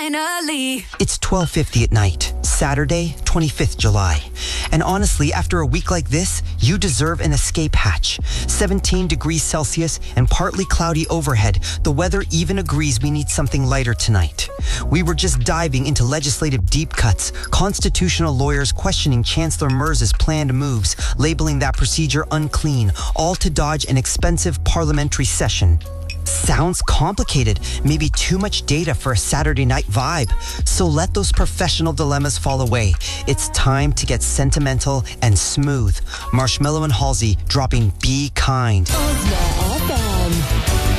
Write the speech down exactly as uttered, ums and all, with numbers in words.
finally. It's twelve fifty at night, Saturday, twenty-fifth of July. And honestly, after a week like this, you deserve an escape hatch. seventeen degrees Celsius and partly cloudy overhead. The weather even agrees we need something lighter tonight. We were just diving into legislative deep cuts, constitutional lawyers questioning Chancellor Merz's planned moves, labeling that procedure unclean, all to dodge an expensive parliamentary session. Sounds complicated, maybe too much data for a Saturday night vibe. So let those professional dilemmas fall away. It's time to get sentimental and smooth. Marshmello and Halsey dropping Be Kind. Oh, yeah.